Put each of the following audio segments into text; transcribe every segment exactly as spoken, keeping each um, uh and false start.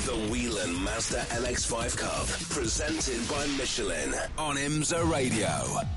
The Whelen Mazda M X five Cup, presented by Michelin on IMSA Radio.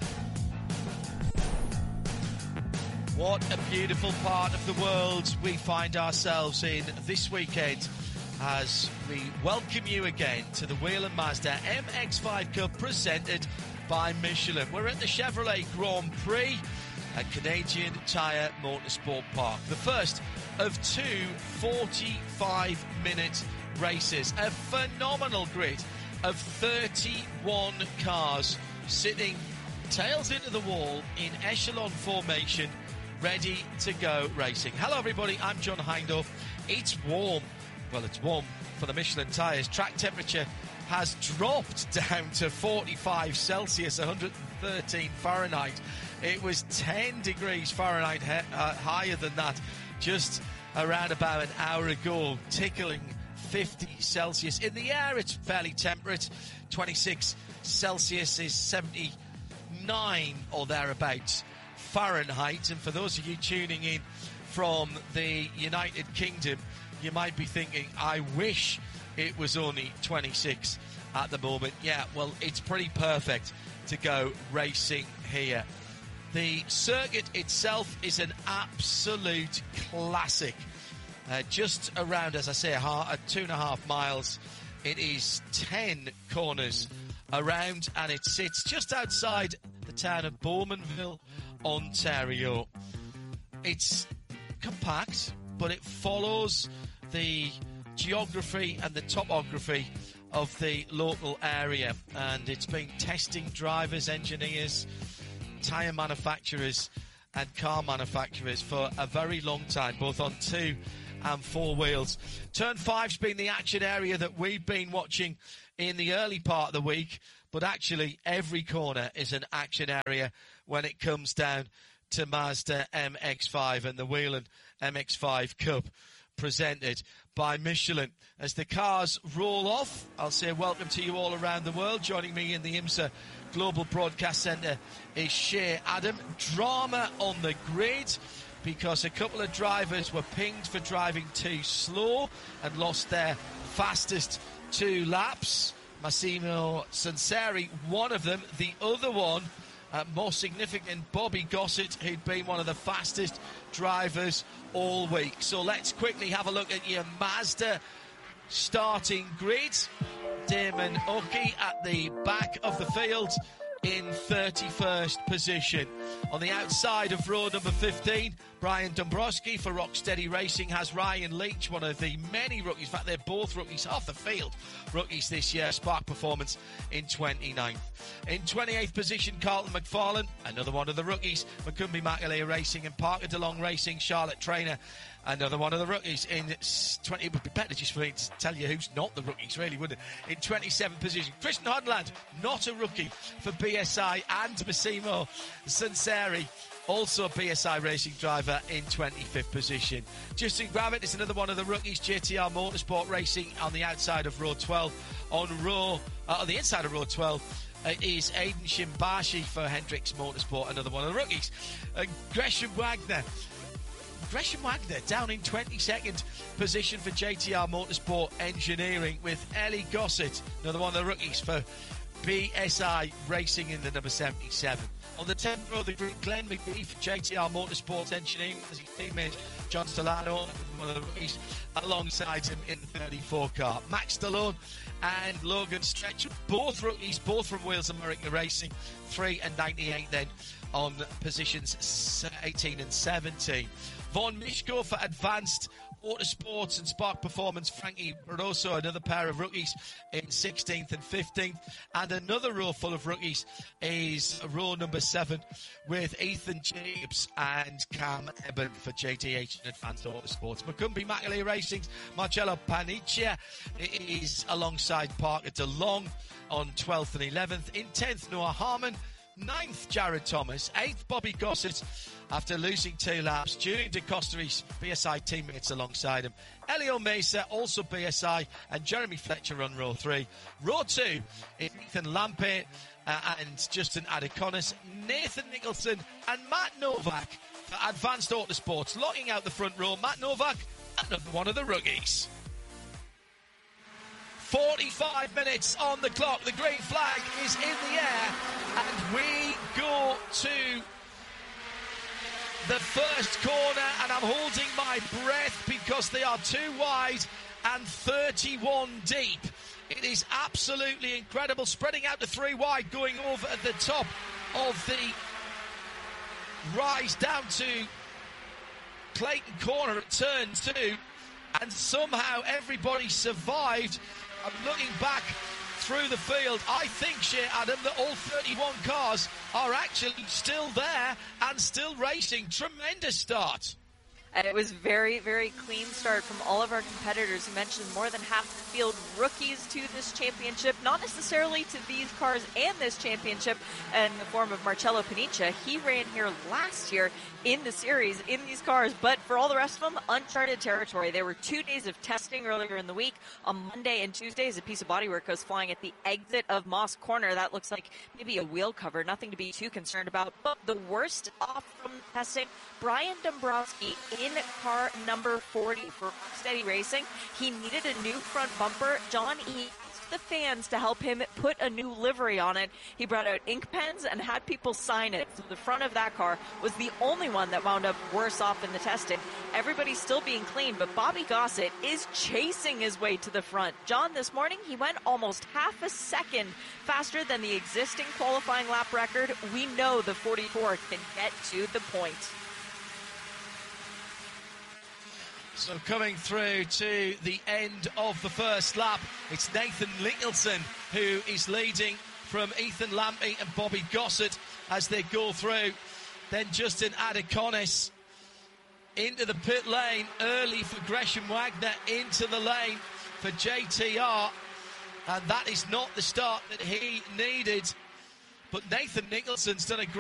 What a beautiful part of the world we find ourselves in this weekend as we welcome you again to the Whelen Mazda M X five Cup presented by Michelin. We're at the Chevrolet Grand Prix at Canadian Tire Motorsport Park. The first of two forty-five minute races. A phenomenal grid of thirty-one cars sitting tails into the wall in echelon formation, ready to go racing. Hello everybody, I'm John Hindhaugh. It's warm. Well, it's warm for the Michelin tyres. Track temperature has dropped down to forty-five Celsius, one hundred thirteen Fahrenheit. It was ten degrees Fahrenheit he- uh, higher than that just around about an hour ago, tickling fifty Celsius. In the air, it's fairly temperate. twenty-six Celsius is seventy-nine or thereabouts Fahrenheit. And for those of you tuning in from the United Kingdom, you might be thinking, I wish it was only twenty-six at the moment. Yeah, well, it's pretty perfect to go racing here. The circuit itself is an absolute classic. Uh, just around, as I say, a, half, a two and a half miles. It is ten corners around, and it sits just outside the town of Bowmanville, Ontario. It's compact, but it follows the geography and the topography of the local area, and it's been testing drivers, engineers, tyre manufacturers and car manufacturers for a very long time, both on two and four wheels. Turn five's been the action area that we've been watching in the early part of the week, but actually every corner is an action area when it comes down to Mazda M X five and the Whelen M X five Cup, presented by Michelin. As the cars roll off, I'll say welcome to you all around the world. Joining me in the IMSA Global Broadcast Centre is Shea Adam. Drama on the grid because a couple of drivers were pinged for driving too slow and lost their fastest two laps. Massimo Sanseri, one of them. The other one, uh, more significant, Bobby Gossett, who'd been one of the fastest drivers all week. So let's quickly have a look at your Mazda starting grid. Damon Oki at the back of the field in thirty-first position. On the outside of row number fifteen, Brian Dombrowski for Rocksteady Racing has Ryan Leach, one of the many rookies. In fact, they're both rookies, half the field rookies this year. Spark Performance in twenty-ninth. In twenty-eighth position, Carlton McFarlane, another one of the rookies. Macumbi Macaulay Racing and Parker DeLong Racing. Charlotte Trainer, another one of the rookies. In twenty, it would be better just for me to tell you who's not the rookies, really, wouldn't it? In twenty-seventh position, Christian Hodland, not a rookie for B S I, and Massimo Sanseri, also a B S I racing driver, in twenty-fifth position. Justin Gravett is another one of the rookies. J T R Motorsport Racing on the outside of row twelve. On row, uh, on the inside of row twelve uh, is Aidan Shimbashi for Hendricks Motorsport, another one of the rookies. Uh, Gresham Wagner. Gresham Wagner down in twenty-second position for J T R Motorsport Engineering with Ellie Gossett, another one of the rookies for B S I Racing in the number seventy-seven. On the tenth row, the group, Glenn McGee for J T R Motorsports Engineering as his teammate John Stallano, one of the rookies, alongside him in the thirty-four car. Max Stallone and Logan Stretch, both rookies, both from Wales American Racing, three and ninety-eight then on positions eighteen and seventeen. Von Mishko for Advanced Autosports and Spark Performance, Frankie Barroso, another pair of rookies, in sixteenth and fifteenth. And another row full of rookies is row number seven with Ethan Jacobs and Cam Eben for J T H and Advanced Autosports. Macumbi Macaulay Racing's Marcello Paniccia is alongside Parker DeLong on twelfth and eleventh. In tenth, Noah Harmon. ninth, Jared Thomas. eighth, Bobby Gossett, after losing two laps. Julian De Costeris, B S I teammates alongside him. Elio Mesa, also B S I, and Jeremy Fletcher on row three. Row two is Ethan Lampe uh, and Justin Adeconis, Nathan Nicholson and Matt Novak for Advanced Autosports. Locking out the front row, Matt Novak, another one of the rookies. forty-five minutes on the clock. The green flag is in the air, and we go to the first corner, and I'm holding my breath because they are two wide and thirty-one deep. It is absolutely incredible. Spreading out to three wide, going over at the top of the rise down to Clayton Corner at turn two, and somehow everybody survived. I'm looking back through the field. I think, Shea Adam, that all thirty-one cars are actually still there and still racing. Tremendous start. It was very, very clean start from all of our competitors. You mentioned more than half the field rookies to this championship, not necessarily to these cars and this championship in the form of Marcello Paniccia. He ran here last year in the series in these cars, but for all the rest of them, uncharted territory. There were two days of testing earlier in the week. On Monday and Tuesday, as a piece of bodywork was flying at the exit of Moss Corner. That looks like maybe a wheel cover, nothing to be too concerned about. But the worst off from the testing, Brian Dombrowski in car number forty for Steady Racing. He needed a new front bumper. John E. asked the fans to help him put a new livery on it. He brought out ink pens and had people sign it. So the front of that car was the only one that wound up worse off in the testing. Everybody's still being clean, but Bobby Gossett is chasing his way to the front. John, this morning, he went almost half a second faster than the existing qualifying lap record. We know the forty-four can get to the point. So coming through to the end of the first lap, it's Nathan Nicholson who is leading from Ethan Lampy and Bobby Gossett as they go through. Then Justin Adiconis into the pit lane early for Gresham Wagner, into the lane for J T R, and that is not the start that he needed. But Nathan Nicholson's done a great